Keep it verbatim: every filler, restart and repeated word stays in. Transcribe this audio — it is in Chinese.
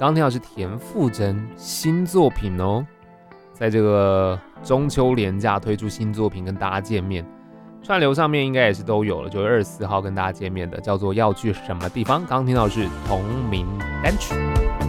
刚听到是田馥甄新作品哦，在这个中秋连假推出新作品跟大家见面，串流上面应该也是都有了，九月二十四号跟大家见面的，叫做要去什么地方。刚听到是同名单曲。